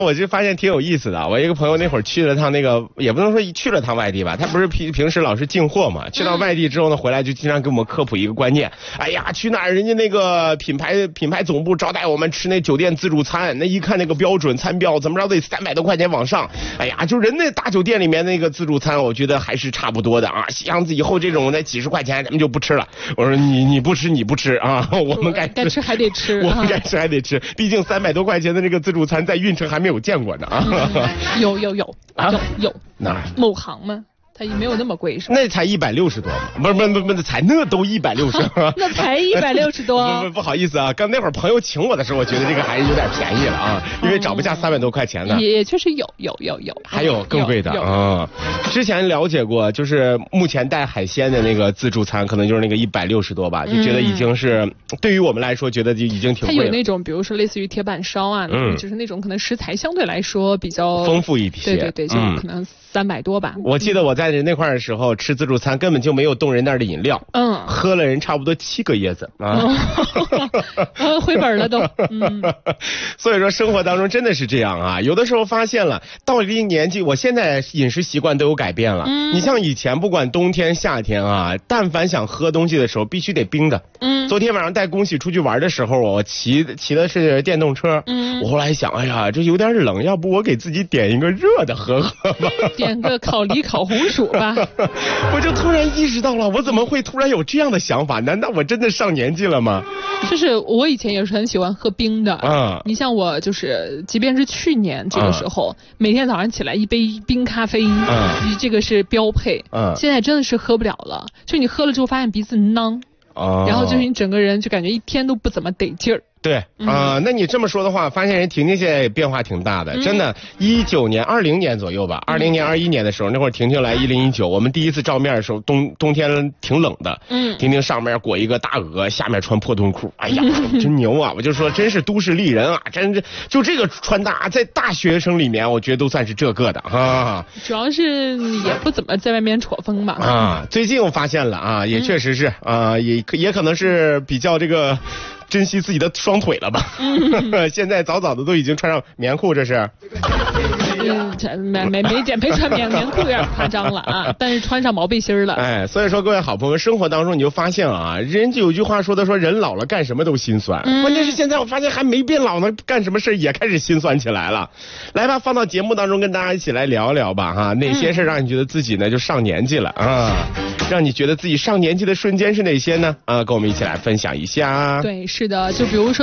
我就发现挺有意思的。我一个朋友那会儿去了趟那个，也不能说去了趟外地吧，他不是平时老是进货嘛，去到外地之后呢，回来就经常给我们科普一个观念。哎呀，去哪儿人家那个品牌总部招待我们吃那酒店自助餐，那一看那个标准餐标，怎么着得300多块钱往上。哎呀，就人那大酒店里面那个自助餐，我觉得还是差不多的啊。像以后这种那几十块钱咱们就不吃了。我说你不吃啊，我们该吃还得吃， 我们该吃还得吃，毕竟300多块钱的那个自助餐在运城还没有见过呢啊。 有哪儿？ 某行吗？它也没有那么贵是吧？ 那才160多嘛，不，才那都160， 那才160多。 不好意思啊，刚那会儿朋友请我的时候，我觉得这个还是有点便宜了啊，因为找不下300多块钱的。 也确实有， 还有更贵的啊。之前了解过，就是目前带海鲜的那个自助餐，可能就是那个160多吧，就觉得已经是对于我们来说，觉得就已经挺贵了。 它有那种，比如说类似于铁板烧啊，就是那种可能食材相对来说比较丰富一些。 对，就可能300多吧。 我记得我在那块儿的时候吃自助餐，根本就没有动人那儿的饮料，喝了人差不多7个椰子啊， 回本了都。 所以说生活当中真的是这样啊，有的时候发现了，到了一定年纪，我现在饮食习惯都有改变了。你像以前不管冬天夏天啊，但凡想喝东西的时候，必须得冰的。昨天晚上带恭喜出去玩的时候，我骑的是电动车，我后来想，哎呀，这有点冷，要不我给自己点一个热的喝喝吧， 点个烤梨烤红薯吧。 我就突然意识到了，我怎么会突然有这样的想法？难道我真的上年纪了吗？ 就是我以前也是很喜欢喝冰的你像我就是即便是去年这个时候，每天早上起来一杯冰咖啡，这个是标配。现在真的是喝不了了，就你喝了之后发现鼻子囊，然后就是你整个人就感觉一天都不怎么得劲儿。 对那你这么说的话，发现人婷婷现在变化挺大的，真的。20年左右吧，20年、21年的时候，那会儿婷婷来1019，我们第一次照面的时候，冬天挺冷的，婷婷上面裹一个大鹅，下面穿破洞裤，哎呀，真牛啊！我就说，真是都市丽人啊，真是就这个穿搭，在大学生里面，我觉得都算是这个的啊。 主要是也不怎么在外面戳风吧。 最近我发现了啊，也确实是也可能是比较这个。珍惜自己的双腿了吧？现在早早的都已经穿上棉裤，这是。 没减肥穿棉裤有点夸张了啊，但是穿上毛背心了。 哎，所以说各位好朋友，生活当中你就发现啊，人就有句话说的，说人老了干什么都心酸。关键是现在我发现还没变老呢，干什么事也开始心酸起来了。来吧，放到节目当中跟大家一起来聊聊吧哈，哪些事让你觉得自己呢就上年纪了啊？让你觉得自己上年纪的瞬间是哪些呢？跟我们一起来分享一下。 对，是的，就比如说。